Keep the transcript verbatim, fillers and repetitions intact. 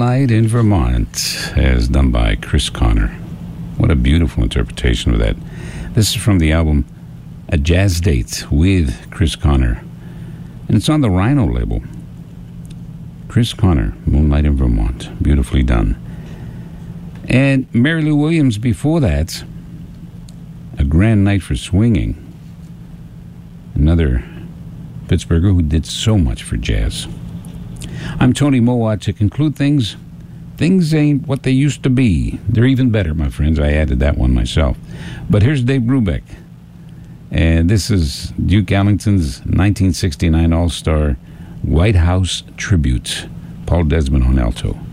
Moonlight in Vermont, as done by Chris Connor. What a beautiful interpretation of that. This is from the album A Jazz Date with Chris Connor, and it's on the Rhino label. Chris Connor, Moonlight in Vermont. Beautifully done. And Mary Lou Williams before that, A Grand Night for Swinging. Another Pittsburgher who did so much for jazz. I'm Tony Mowat. To conclude things, things ain't what they used to be. They're even better, my friends. I added that one myself. But here's Dave Brubeck. And this is Duke Ellington's nineteen sixty-nine All-Star White House Tribute. Paul Desmond on alto.